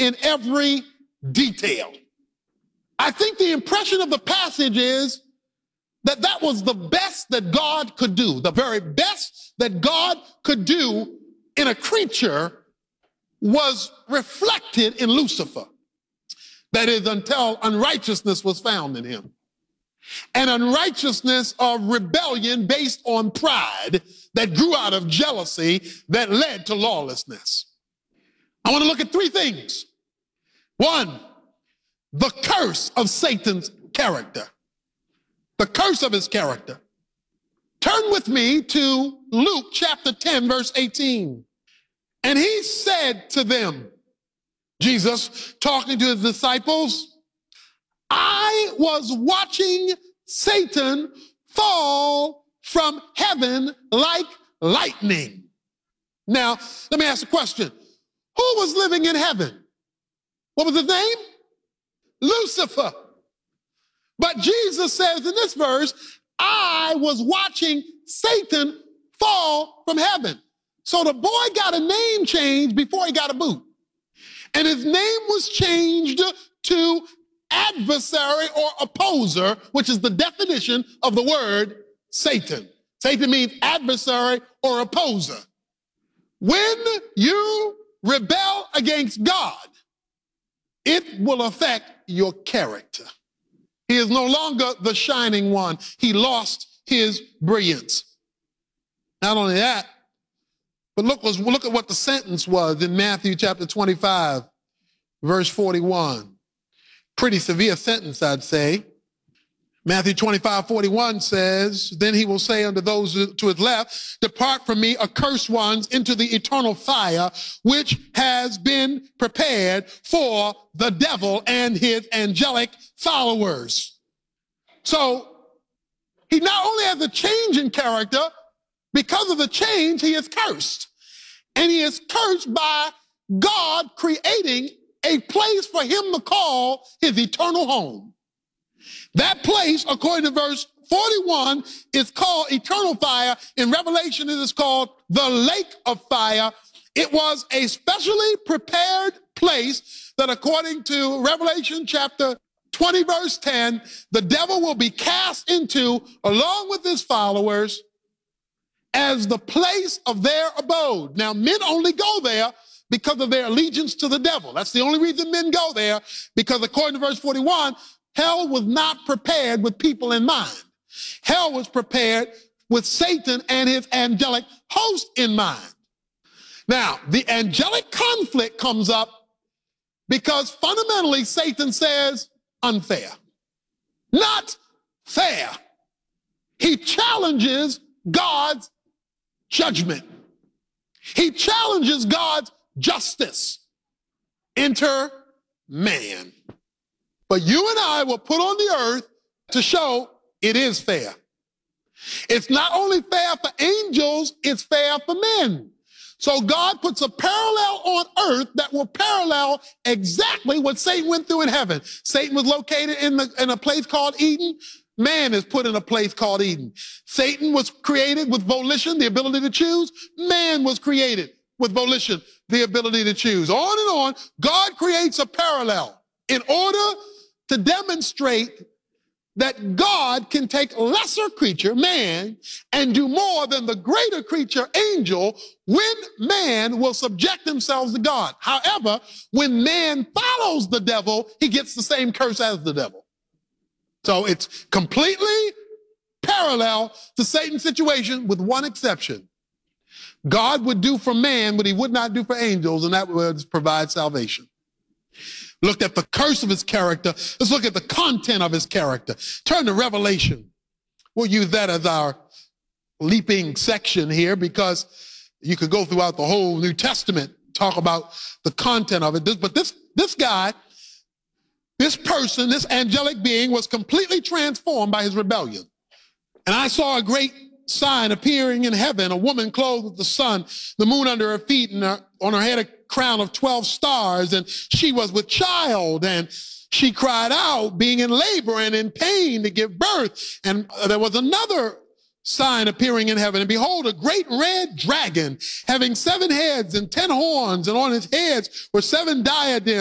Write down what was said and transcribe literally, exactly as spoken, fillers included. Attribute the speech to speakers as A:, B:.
A: in every detail. I think the impression of the passage is that that was the best that God could do. The very best that God could do in a creature was reflected in Lucifer. That is, until unrighteousness was found in him. An unrighteousness of rebellion based on pride that grew out of jealousy that led to lawlessness. I want to look at three things. One, the curse of Satan's character. The curse of his character. Turn with me to Luke chapter ten, verse eighteen. And he said to them, Jesus talking to his disciples, I was watching Satan fall from heaven like lightning. Now, let me ask a question. Who was living in heaven? What was his name? Lucifer. But Jesus says in this verse, I was watching Satan fall from heaven. So the boy got a name change before he got a boot. And his name was changed to adversary or opposer, which is the definition of the word Satan. Satan means adversary or opposer. When you rebel against God, it will affect your character. He is no longer the shining one. He lost his brilliance. Not only that, but look, look at what the sentence was in Matthew chapter twenty-five, verse forty-one. Pretty severe sentence, I'd say. Matthew twenty-five, forty-one says, then he will say unto those to his left, depart from me, accursed ones, into the eternal fire, which has been prepared for the devil and his angelic followers. So he not only has a change in character, because of the change, he is cursed. And he is cursed by God creating a place for him to call his eternal home. That place, according to verse forty-one, is called eternal fire. In Revelation, it is called the lake of fire. It was a specially prepared place that, according to Revelation chapter twenty, verse ten, the devil will be cast into, along with his followers, as the place of their abode. Now, men only go there because of their allegiance to the devil. That's the only reason men go there, because according to verse forty-one, hell was not prepared with people in mind. Hell was prepared with Satan and his angelic host in mind. Now, the angelic conflict comes up because fundamentally Satan says unfair. Not fair. He challenges God's judgment. He challenges God's justice. Enter man. But you and I were put on the earth to show it is fair. It's not only fair for angels, it's fair for men. So God puts a parallel on earth that will parallel exactly what Satan went through in heaven. Satan was located in, the, in a place called Eden. Man is put in a place called Eden. Satan was created with volition, the ability to choose. Man was created with volition, the ability to choose. On and on, God creates a parallel in order to demonstrate that God can take a lesser creature, man, and do more than the greater creature, angel, when man will subject themselves to God. However, when man follows the devil, he gets the same curse as the devil. So it's completely parallel to Satan's situation with one exception. God would do for man what he would not do for angels, and that would provide salvation. Looked at the curse of his character. Let's look at the content of his character. Turn to Revelation. We'll use that as our leaping section here because you could go throughout the whole New Testament, talk about the content of it. This, but this, this guy, this person, this angelic being was completely transformed by his rebellion. And I saw a great sign appearing in heaven, a woman clothed with the sun, the moon under her feet, and her, on her head a crown of twelve stars, and she was with child, and she cried out, being in labor and in pain to give birth. And there was another sign appearing in heaven, and behold, a great red dragon, having seven heads and ten horns, and on his heads were seven diadems.